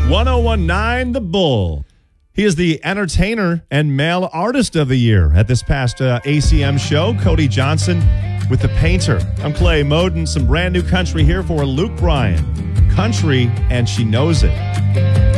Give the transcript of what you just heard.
1019 The Bull. He is the entertainer and male artist of the year at this past ACM show. Cody Johnson with The Painter. I'm Clay Moden. Some brand new country here for Luke Bryan. Country, and she knows it.